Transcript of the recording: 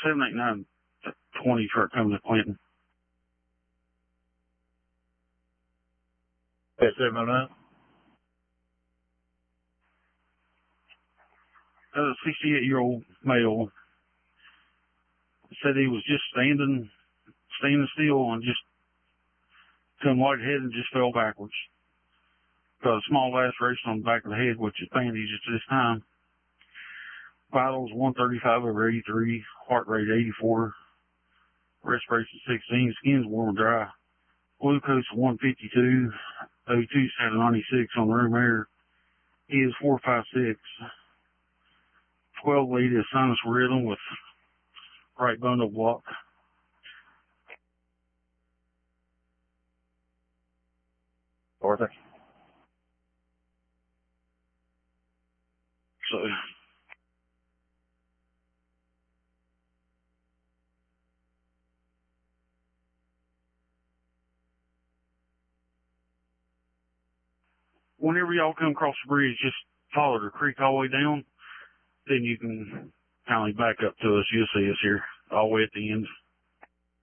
789-20 truck coming to Clinton. Okay, 709. A 68-year-old male said he was just standing still and just come lightheaded and just fell backwards. Got a small laceration on the back of the head, which is bandaged at this time. Vitals 135/83, heart rate 84, respiration 16, skin's warm and dry. Glucose 152, O2 796 on the room air. He is 456. 12 lead is sinus rhythm with right bundle block. Arthur. So whenever y'all come across the bridge, just follow the creek all the way down. Then you can kindly back up to us. You'll see us here all the way at the end.